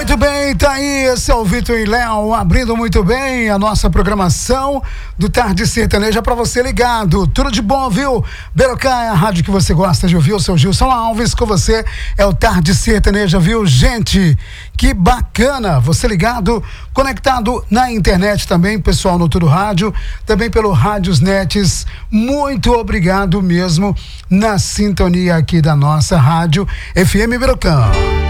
Muito bem, tá aí, esse é o Vitor e Léo abrindo muito bem a nossa programação do Tarde Sertaneja pra você ligado. Tudo de bom, viu? Berocá é a rádio que você gosta de ouvir, o seu Gilson Alves com você, é o Tarde Sertaneja, viu? Gente, que bacana, você ligado, conectado na internet também, pessoal no Tudo Rádio, também pelo Rádios Nets, muito obrigado mesmo na sintonia aqui da nossa rádio FM Berocá.